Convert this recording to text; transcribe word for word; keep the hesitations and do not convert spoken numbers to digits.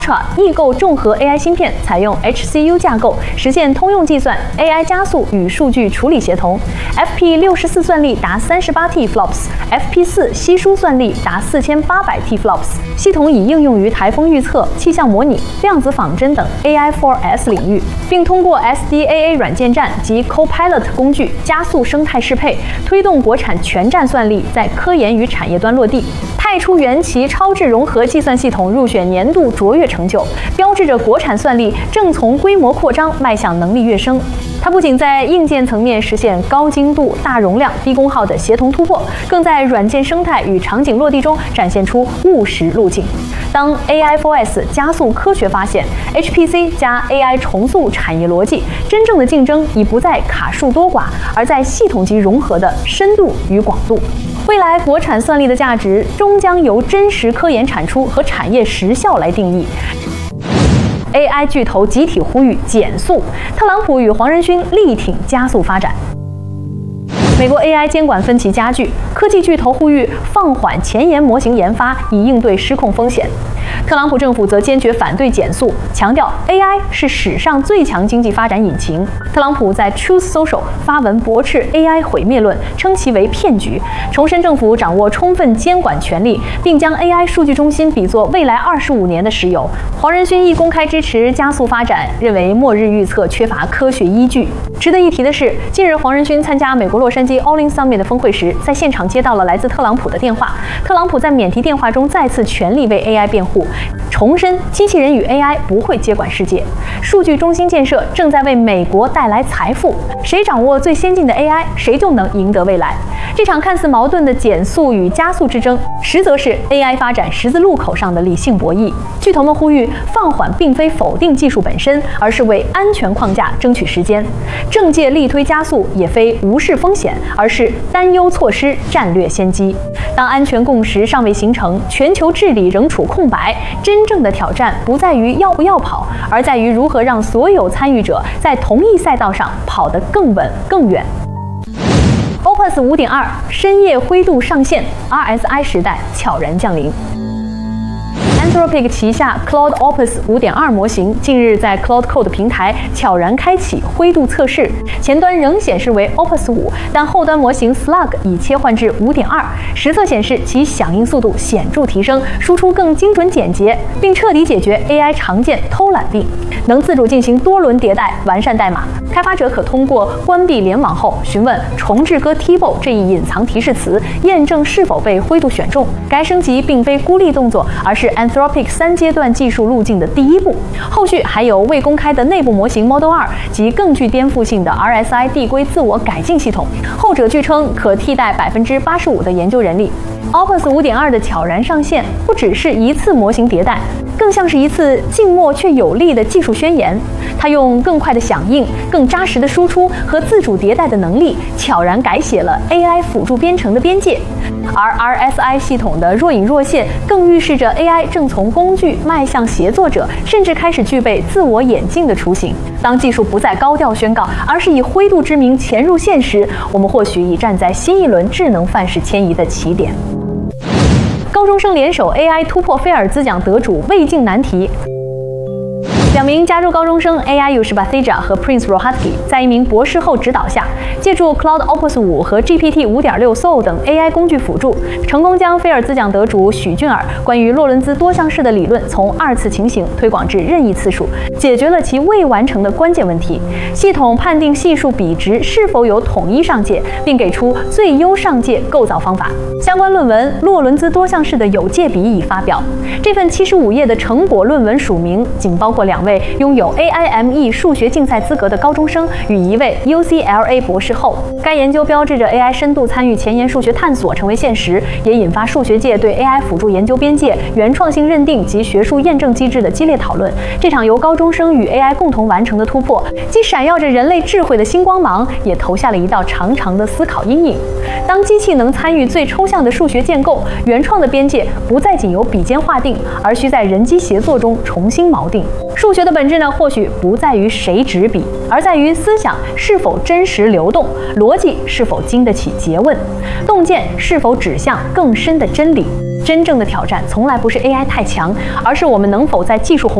易购众核 A I 芯片，采用 H C U 架构，实现通用计算、A I 加速与数据处理协同。F P 六十四算力达三十八 T flops，F P 四稀疏算力达四千八百 T flops。系统已应用于台风预测、气象模拟、量子仿真等 A I 四 S 领域，并通过 S D A A 软件站及 Copilot 工具加速生态适配，推动国产全站算力在科研与产业端落地。太初元奇超智融合计算系统入选年度卓越成就，标志着国产算力正从规模扩张迈向能力跃升。它不仅在硬件层面实现高精度、大容量、低功耗的协同突破，更在软件生态与场景落地中展现出务实路径。当 A I 四 S 加速科学发现 ，H P C 加 A I 重塑产业逻辑，真正的竞争已不在卡数多寡，而在系统级融合的深度与广度。未来国产算力的价值终将由真实科研产出和产业实效来定义。A I 巨头集体呼吁减速，特朗普与黄仁勋力挺加速发展。美国 A I 监管分歧加剧，科技巨头呼吁放缓前沿模型研发，以应对失控风险。特朗普政府则坚决反对减速，强调 A I 是史上最强经济发展引擎。特朗普在 Truth Social 发文驳斥 A I 毁灭论，称其为骗局，重申政府掌握充分监管权力，并将 A I 数据中心比作未来二十五年的石油。黄仁勋亦公开支持加速发展，认为末日预测缺乏科学依据。值得一提的是，近日黄仁勋参加美国洛杉矶 All In Summit 的峰会时，在现场接到了来自特朗普的电话。特朗普在免提电话中再次全力为 A I 辩护，重申机器人与 A I 不会接管世界，数据中心建设正在为美国带来财富，谁掌握最先进的 A I， 谁就能赢得未来。这场看似矛盾的减速与加速之争，实则是 A I 发展十字路口上的理性博弈。巨头们呼吁放缓，并非否定技术本身，而是为安全框架争取时间。政界力推加速，也非无视风险，而是担忧错失战略先机。当安全共识尚未形成，全球治理仍处空白，真正的挑战不在于要不要跑，而在于如何让所有参与者在同一赛道上跑得更稳更远。Opus 五点二 深夜灰度上线 ，R S I 时代悄然降临。Anthropic 旗下 Claude Opus 五点二 模型近日在 Claude Code 平台悄然开启灰度测试，前端仍显示为 Opus 五，但后端模型 Slug 已切换至 五点二， 实测显示其响应速度显著提升，输出更精准简洁，并彻底解决 A I 常见偷懒病，能自主进行多轮迭代，完善代码。开发者可通过关闭联网后询问重置歌 T-Bo 这一隐藏提示词，验证是否被灰度选中。该升级并非孤立动作，而是 Anthropic 三阶段技术路径的第一步。后续还有未公开的内部模型 Model 二及更具颠覆性的 R S I 递归自我改进系统，后者据称可替代 百分之八十五 的研究人力。Opus 五点二 的悄然上线，不只是一次模型迭代，更像是一次静默却有力的技术宣言。它用更快的响应、更扎实的输出和自主迭代的能力，悄然改写了 A I 辅助编程的边界。而 R S I 系统的若隐若现，更预示着 A I 正从工具迈向协作者，甚至开始具备自我演进的雏形。当技术不再高调宣告，而是以灰度之名潜入现实，我们或许已站在新一轮智能范式迁移的起点。高中生联手 A I 突破菲尔兹奖得主魏晋难题。两名加州高中生 A I Yushbatija 和 Prince Rohatgi 在一名博士后指导下，借助 Claude Opus 五和 G P T 五点六 Soul 等 A I 工具辅助，成功将菲尔兹奖得主许俊尔关于洛伦兹多项式的理论从二次情形推广至任意次数，解决了其未完成的关键问题。系统判定系数比值是否有统一上界，并给出最优上界构造方法。相关论文《洛伦兹多项式的有界比》已发表。这份七十五页的成果论文署名仅包括两位拥有 A I M E 数学竞赛资格的高中生与一位 U C L A 博士后。该研究标志着 A I 深度参与前沿数学探索成为现实，也引发数学界对 A I 辅助研究边界、原创性认定及学术验证机制的激烈讨论。这场由高中生与 A I 共同完成的突破，既闪耀着人类智慧的新光芒，也投下了一道长长的思考阴影。当机器能参与最抽象的数学建构，原创的边界不再仅由笔尖划定，而需在人机协作中重新锚定。数学的本质呢，或许不在于谁执笔，而在于思想是否真实流动，逻辑是否经得起诘问，洞见是否指向更深的真理。 真正的挑战从来不是 A I 太强，而是我们能否在技术红